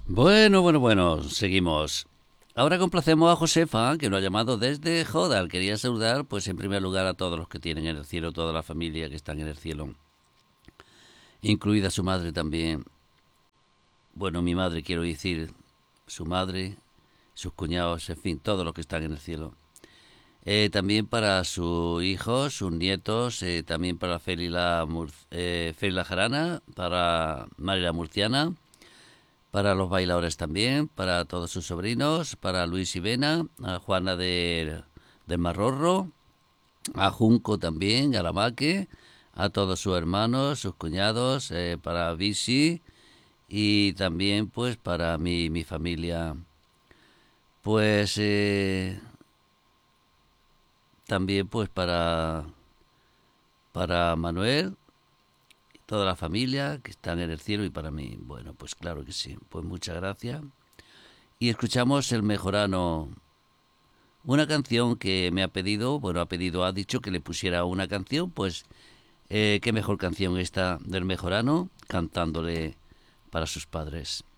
Bueno, seguimos. Ahora complacemos a Josefa, que nos ha llamado desde Jodar. Quería saludar, pues en primer lugar, a todos los que tienen en el cielo, toda la familia que están en el cielo, incluida su madre también. Bueno, mi madre, quiero decir, su madre, sus cuñados, en fin, todos los que están en el cielo. También para sus hijos, sus nietos, también para Feli la Jarana, para Mari la Murciana, para los bailadores también, para todos sus sobrinos, para Luis y Vena, a Juana de Marrorro, a Junco también, a la Maque, a todos sus hermanos, sus cuñados, para Bisi y también pues para mi familia. Pues también pues para Manuel, toda la familia que están en el cielo y para mí. Bueno, pues claro que sí. Pues muchas gracias. Y escuchamos El Mejorano, una canción que me ha pedido, ha dicho que le pusiera una canción, pues qué mejor canción esta del Mejorano, cantándole para sus padres.